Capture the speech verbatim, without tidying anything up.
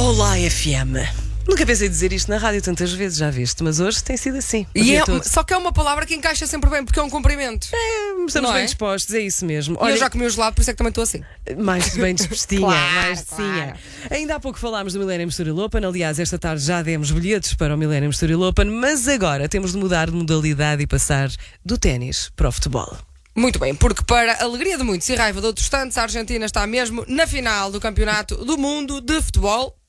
Olá, F M. Nunca pensei dizer isto na rádio tantas vezes, já viste, mas hoje tem sido assim. E é, só que é uma palavra que encaixa sempre bem, porque é um cumprimento. É, estamos Não bem é? dispostos, é isso mesmo. E eu já comi o gelado, por isso é que também estou assim. Mais bem dispostinha, Claro, mais docinha. Ainda há pouco falámos do Millennium Story Open. Aliás, esta tarde já demos bilhetes para o Millennium Story Open, mas agora temos de mudar de modalidade e passar do ténis para o futebol. Muito bem, porque para a alegria de muitos e raiva de outros tantos, a Argentina está mesmo na final do Campeonato do Mundo de Futebol.